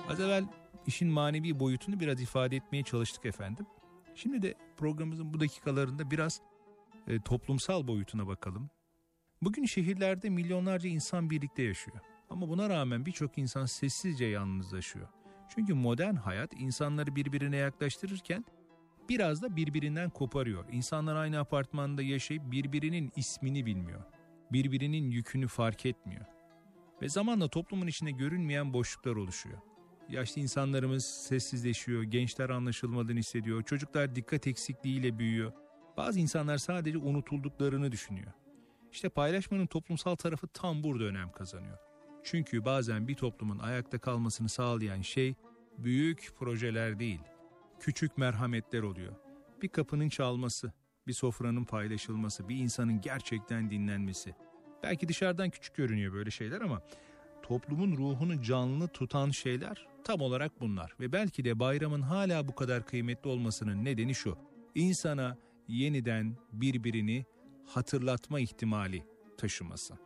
Az evvel işin manevi boyutunu biraz ifade etmeye çalıştık efendim. Şimdi de programımızın bu dakikalarında biraz toplumsal boyutuna bakalım. Bugün şehirlerde milyonlarca insan birlikte yaşıyor. Ama buna rağmen birçok insan sessizce yalnızlaşıyor. Çünkü modern hayat insanları birbirine yaklaştırırken biraz da birbirinden koparıyor. İnsanlar aynı apartmanda yaşayıp birbirinin ismini bilmiyor. Birbirinin yükünü fark etmiyor. Ve zamanla toplumun içinde görünmeyen boşluklar oluşuyor. Yaşlı insanlarımız sessizleşiyor, gençler anlaşılmadığını hissediyor, çocuklar dikkat eksikliğiyle büyüyor. Bazı insanlar sadece unutulduklarını düşünüyor. İşte paylaşmanın toplumsal tarafı tam burada önem kazanıyor. Çünkü bazen bir toplumun ayakta kalmasını sağlayan şey büyük projeler değil, küçük merhametler oluyor. Bir kapının çalması, bir sofranın paylaşılması, bir insanın gerçekten dinlenmesi. Belki dışarıdan küçük görünüyor böyle şeyler ama toplumun ruhunu canlı tutan şeyler tam olarak bunlar. Ve belki de bayramın hala bu kadar kıymetli olmasının nedeni şu: İnsana yeniden birbirini hatırlatma ihtimali taşıması.